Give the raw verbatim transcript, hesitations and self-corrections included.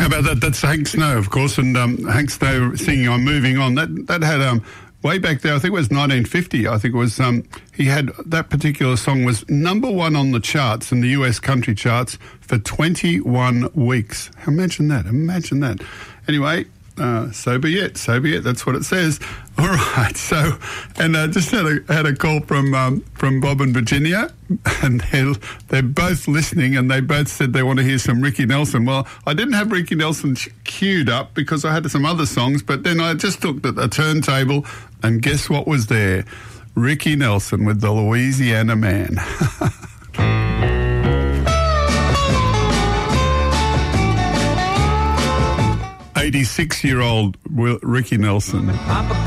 about that? That's Hank Snow, of course, and um, Hank Snow singing "I'm Moving On." That that had um, way back there. I think it was nineteen fifty. I think it was. Um, he had that particular song was number one on the charts in the U S country charts for twenty-one weeks. Imagine that. Imagine that. Anyway. Uh, so be it, so be it. That's what it says. All right. So, and I uh, just had a had a call from um, from Bob and Virginia, and they're they're both listening, and they both said they want to hear some Ricky Nelson. Well, I didn't have Ricky Nelson queued up because I had some other songs, but then I just looked at the turntable, and guess what was there? Ricky Nelson with the Louisiana Man. eighty-six-year-old Ricky Nelson.